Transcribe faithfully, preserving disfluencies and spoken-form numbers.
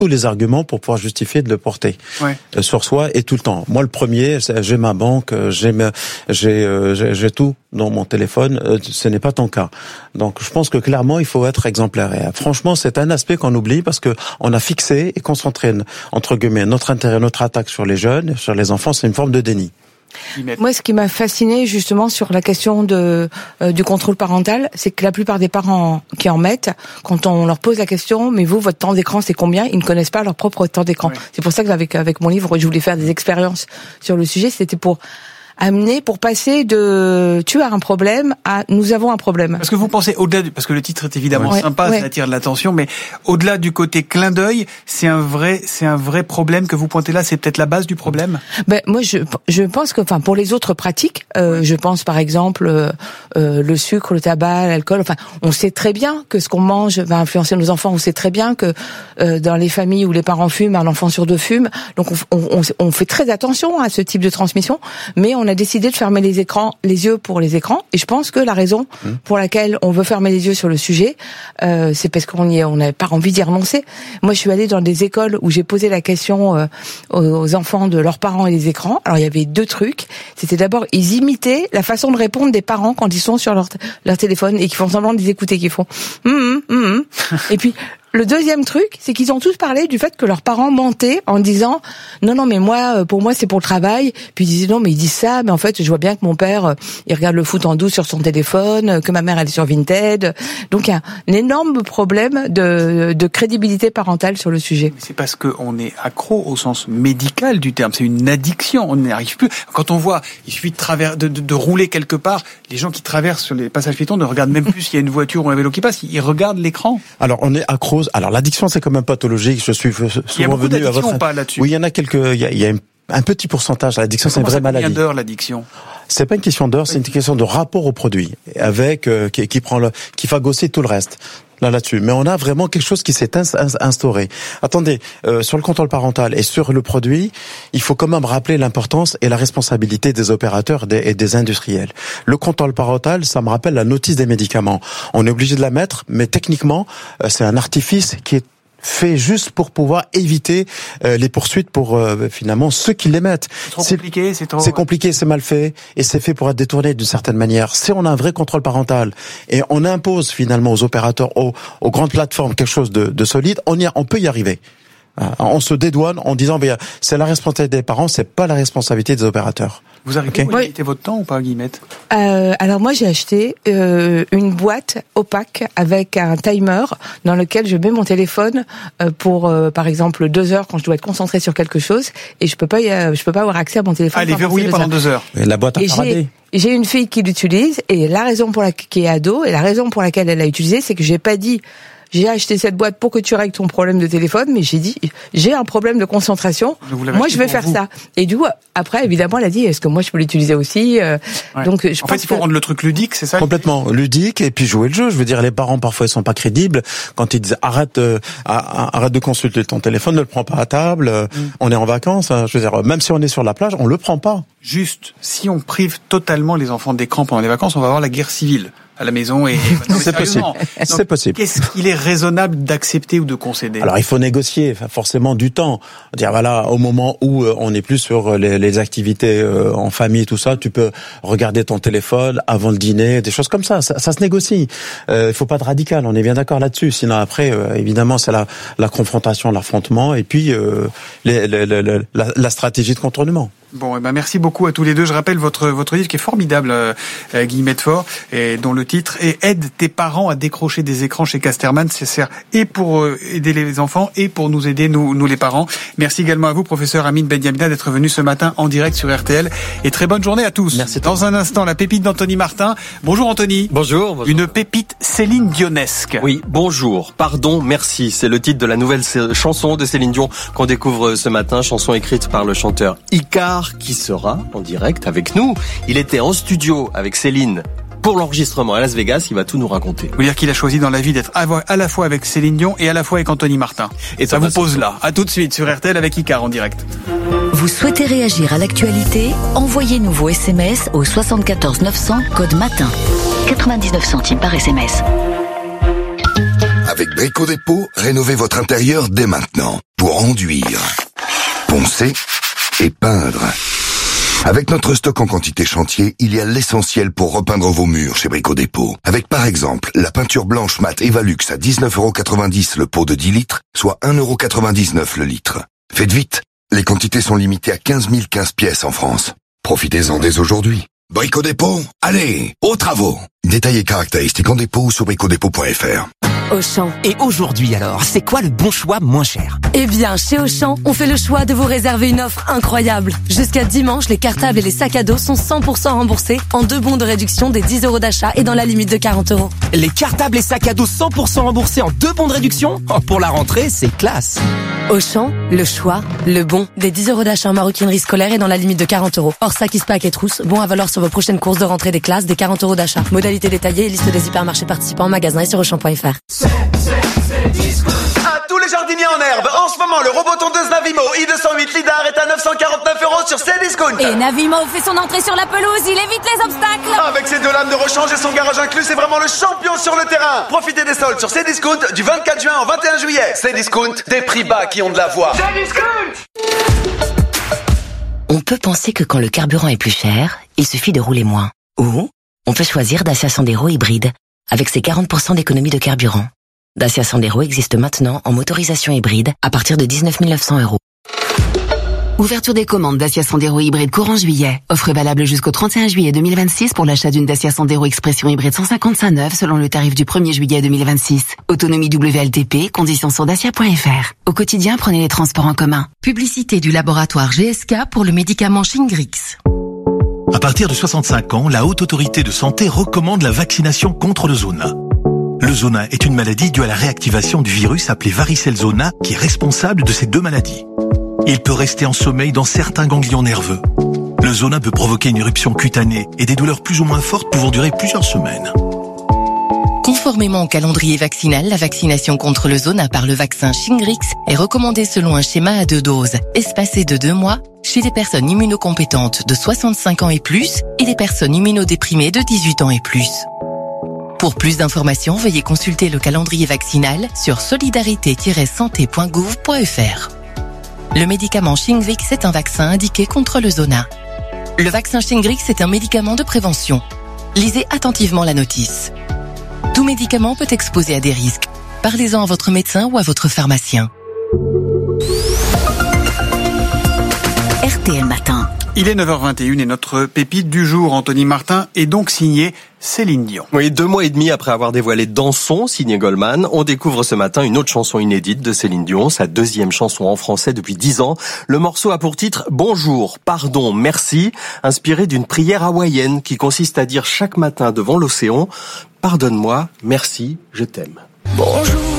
tous les arguments pour pouvoir justifier de le porter ouais. euh, sur soi et tout le temps. Moi, le premier, j'ai ma banque, j'ai ma, j'ai, euh, j'ai, j'ai tout dans mon téléphone. Euh, ce n'est pas ton cas. Donc, je pense que clairement, il faut être exemplaire. Et, franchement, c'est un aspect qu'on oublie parce que on a fixé et concentré entre guillemets notre intérêt, notre attaque sur les jeunes, sur les enfants, c'est une forme de déni. Moi, ce qui m'a fasciné justement sur la question de euh, du contrôle parental, c'est que la plupart des parents qui en mettent, quand on leur pose la question, mais vous, votre temps d'écran, c'est combien ? Ils ne connaissent pas leur propre temps d'écran. Oui. C'est pour ça que avec avec mon livre, je voulais faire des expériences sur le sujet. C'était pour amener, pour passer de tu as un problème à nous avons un problème. Parce que vous pensez au-delà du, parce que le titre est évidemment ouais, sympa, ouais. ça attire de l'attention, mais au-delà du côté clin d'œil, c'est un vrai, c'est un vrai problème que vous pointez là. C'est peut-être la base du problème. Ben moi, je, je pense que, enfin, pour les autres pratiques, euh, je pense par exemple euh, euh, le sucre, le tabac, l'alcool. Enfin, on sait très bien que ce qu'on mange va influencer nos enfants. On sait très bien que euh, dans les familles où les parents fument, un enfant sur deux fume. Donc, on, on, on fait très attention à ce type de transmission, mais on a décidé de fermer les écrans, les yeux pour les écrans. Et je pense que la raison mmh. pour laquelle on veut fermer les yeux sur le sujet, euh, c'est parce qu'on y, on n'avait pas envie d'y renoncer. Moi, je suis allée dans des écoles où j'ai posé la question euh, aux enfants de leurs parents et des écrans. Alors, il y avait deux trucs. C'était d'abord, ils imitaient la façon de répondre des parents quand ils sont sur leur, leur téléphone et qu'ils font semblant de les écouter, qu'ils font hum, hum, hum. Et puis, le deuxième truc, c'est qu'ils ont tous parlé du fait que leurs parents mentaient en disant non non mais moi pour moi c'est pour le travail. Puis ils disaient non mais ils disent ça mais en fait je vois bien que mon père il regarde le foot en douce sur son téléphone, que ma mère elle est sur Vinted. Donc il y a un énorme problème de de crédibilité parentale sur le sujet. C'est parce que on est accro au sens médical du terme, c'est une addiction, on n'y arrive plus. Quand on voit il suffit de travers de, de, de rouler quelque part, les gens qui traversent sur les passages piétons ne regardent même plus s'il y a une voiture ou un vélo qui passe, ils regardent l'écran. Alors on est accro. Alors l'addiction c'est quand même pathologique. Je suis souvent il y a beaucoup venu à votre. Ou pas là-dessus. Oui, il y en a quelques. Il y a, il y a un petit pourcentage. L'addiction c'est une vraie maladie. Combien d'heures l'addiction ? C'est pas une question d'heure, c'est une question de rapport au produit, avec euh, qui, qui prend le, qui phagocyte tout le reste. Là là-dessus, mais on a vraiment quelque chose qui s'est instauré. Attendez, euh, sur le contrôle parental et sur le produit, il faut quand même rappeler l'importance et la responsabilité des opérateurs et des industriels. Le contrôle parental, ça me rappelle la notice des médicaments. On est obligé de la mettre, mais techniquement, euh, c'est un artifice qui est fait juste pour pouvoir éviter euh, les poursuites pour euh, finalement ceux qui les mettent. C'est trop c'est, compliqué, c'est trop... C'est compliqué, c'est mal fait, et c'est fait pour être détourné d'une certaine manière. Si on a un vrai contrôle parental, et on impose finalement aux opérateurs, aux, aux grandes plateformes, quelque chose de, de solide, on y a, on peut y arriver. On se dédouane en disant ben, c'est la responsabilité des parents, c'est pas la responsabilité des opérateurs. Vous arrivez okay. à limiter votre temps ou pas, Guillemette ? euh, Alors moi j'ai acheté euh, une boîte opaque avec un timer dans lequel je mets mon téléphone euh, pour euh, par exemple deux heures quand je dois être concentrée sur quelque chose et je peux pas euh, je peux pas avoir accès à mon téléphone. Ah, elle est verrouillée pendant deux heures. Et la boîte à faraday. J'ai une fille qui l'utilise et la raison pour laquelle qui est ado et la raison pour laquelle elle l'a utilisé, c'est que j'ai pas dit j'ai acheté cette boîte pour que tu règles ton problème de téléphone, mais j'ai dit, j'ai un problème de concentration. Moi, je vais faire vous. ça. Et du coup, après, évidemment, elle a dit, est-ce que moi, je peux l'utiliser aussi? euh, ouais. Donc, je en pense fait, il faut que... rendre le truc ludique, c'est ça? Complètement ludique, et puis jouer le jeu. Je veux dire, les parents, parfois, ils sont pas crédibles. Quand ils disent, arrête, euh, arrête de consulter ton téléphone, ne le prends pas à table, euh, mm. on est en vacances, hein, je veux dire, même si on est sur la plage, on le prend pas. Juste, si on prive totalement les enfants d'écran pendant les vacances, on va avoir la guerre civile à la maison et non, c'est possible. Donc, c'est possible. Qu'est-ce qu'il est raisonnable d'accepter ou de concéder? Alors il faut négocier, forcément du temps. Dire voilà, au moment où euh, on n'est plus sur les, les activités euh, en famille, tout ça, tu peux regarder ton téléphone avant le dîner, des choses comme ça. Ça, ça se négocie. Euh, il faut pas de radical. On est bien d'accord là-dessus. Sinon après, euh, évidemment, c'est la, la confrontation, l'affrontement, et puis euh, les, les, les, les, la, la stratégie de contournement. Bon, eh ben merci beaucoup à tous les deux. Je rappelle votre votre livre qui est formidable, euh, Guillemette Faure, et dont le titre est Aide tes parents à décrocher des écrans chez Casterman. Ça sert et pour euh, aider les enfants et pour nous aider nous nous les parents. Merci également à vous, professeur Amine Bendiamina, d'être venu ce matin en direct sur R T L. Et très bonne journée à tous. Merci. Dans un instant, la pépite d'Anthony Martin. Bonjour Anthony. Bonjour. bonjour. Une pépite Céline Dionesque. Oui, bonjour. Pardon, merci. C'est le titre de la nouvelle chanson de Céline Dion qu'on découvre ce matin. Chanson écrite par le chanteur Icar, qui sera en direct avec nous. Il était en studio avec Céline pour l'enregistrement à Las Vegas. Il va tout nous raconter. Vous dire qu'il a choisi dans la vie d'être à la fois avec Céline Dion et à la fois avec Anthony Martin. Et ça, ça vous pose là. À tout de suite sur R T L avec Icar en direct. Vous souhaitez réagir à l'actualité? Envoyez-nous vos S M S au soixante-quatorze neuf cents code matin. quatre-vingt-dix-neuf centimes par S M S. Avec Brico Dépôt, rénovez votre intérieur dès maintenant. enduire, poncer et peindre. Avec notre stock en quantité chantier, il y a l'essentiel pour repeindre vos murs chez Brico Dépôt. Avec par exemple la peinture blanche mat Evalux à dix-neuf euros quatre-vingt-dix le pot de dix litres, soit un euro quatre-vingt-dix-neuf le litre. Faites vite, les quantités sont limitées à quinze mille quinze pièces en France. Profitez-en dès aujourd'hui. Brico Dépôt, allez, aux travaux. Détails et caractéristiques en dépôt ou sur brico dépôt point f r. Auchan. Et aujourd'hui alors, c'est quoi le bon choix moins cher? Eh bien, chez Auchan, on fait le choix de vous réserver une offre incroyable. Jusqu'à dimanche, les cartables et les sacs à dos sont cent pour cent remboursés en deux bons de réduction des dix euros d'achat et dans la limite de quarante euros. Les cartables et sacs à dos cent pour cent remboursés en deux bons de réduction? Oh, pour la rentrée, c'est classe. Auchan, le choix, le bon, des dix euros d'achat en maroquinerie scolaire et dans la limite de quarante euros. Hors sac, ispac et trousse, bon à valoir sur vos prochaines courses de rentrée des classes, des quarante euros d'achat. Modalité détaillée et liste des hypermarchés participants en magasin et sur auchan point f r. À tous les jardiniers en herbe, en ce moment, le robot tondeuse Navimo i deux cent huit Lidar est à neuf cent quarante-neuf euros sur Cdiscount. Et Navimo fait son entrée sur la pelouse, il évite les obstacles. Avec ses deux lames de rechange et son garage inclus, c'est vraiment le champion sur le terrain. Profitez des soldes sur Cdiscount du vingt-quatre juin au vingt et un juillet. Cdiscount, des prix bas qui ont de la voix. Cdiscount. On peut penser que quand le carburant est plus cher, il suffit de rouler moins. Ou on peut choisir Dacia Sandero hybride, avec ses quarante pour cent d'économie de carburant. Dacia Sandero existe maintenant en motorisation hybride à partir de dix-neuf mille neuf cents euros. Ouverture des commandes Dacia Sandero hybride courant juillet. Offre valable jusqu'au trente et un juillet deux mille vingt-six pour l'achat d'une Dacia Sandero Expression hybride cent cinquante-cinq neuve selon le tarif du premier juillet deux mille vingt-six. Autonomie W L T P, conditions sur dacia point f r. Au quotidien, prenez les transports en commun. Publicité du laboratoire G S K pour le médicament Shingrix. À partir de soixante-cinq ans, la Haute Autorité de Santé recommande la vaccination contre le zona. Le zona est une maladie due à la réactivation du virus appelé varicelle zona qui est responsable de ces deux maladies. Il peut rester en sommeil dans certains ganglions nerveux. Le zona peut provoquer une éruption cutanée et des douleurs plus ou moins fortes pouvant durer plusieurs semaines. Conformément au calendrier vaccinal, la vaccination contre le zona par le vaccin Shingrix est recommandée selon un schéma à deux doses, espacé de deux mois, chez les personnes immunocompétentes de soixante-cinq ans et plus et les personnes immunodéprimées de dix-huit ans et plus. Pour plus d'informations, veuillez consulter le calendrier vaccinal sur solidarité tiret santé point gouv point f r. Le médicament Shingrix est un vaccin indiqué contre le zona. Le vaccin Shingrix est un médicament de prévention. Lisez attentivement la notice. Tout médicament peut exposer à des risques. Parlez-en à votre médecin ou à votre pharmacien. R T L Matin. Il est neuf heures vingt et une et notre pépite du jour, Anthony Martin, est donc signée Céline Dion. Oui, deux mois et demi après avoir dévoilé Danson, signé Goldman, on découvre ce matin une autre chanson inédite de Céline Dion, sa deuxième chanson en français depuis dix ans. Le morceau a pour titre « Bonjour, pardon, merci », inspiré d'une prière hawaïenne qui consiste à dire chaque matin devant l'océan « Pardonne-moi, merci, je t'aime ». Bonjour.